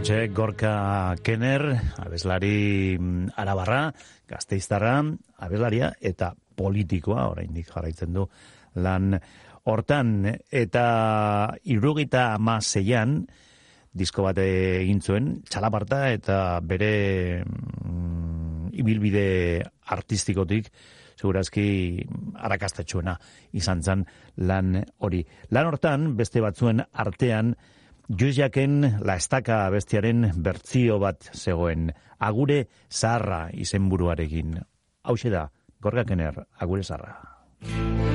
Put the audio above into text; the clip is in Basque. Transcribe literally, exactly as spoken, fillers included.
Hortxe, Gorka Kenner, abeslari arabarra, gasteiztarra, abeslaria eta politikoa, oraindik jarraitzen du lan hortan, eta hirurogeita hamaseian disko bat egin zuen, txalaparta eta bere mm, ibilbide artistikotik segurazki arrakastatsuena izan zen lan hori. Lan hortan, beste batzuen artean, Juizaken La Estaka bestiaren bertsio bat zegoen, Agure Zaharra izenburuarekin. Hauxe da, Gorka Kenner, Agure Zaharra.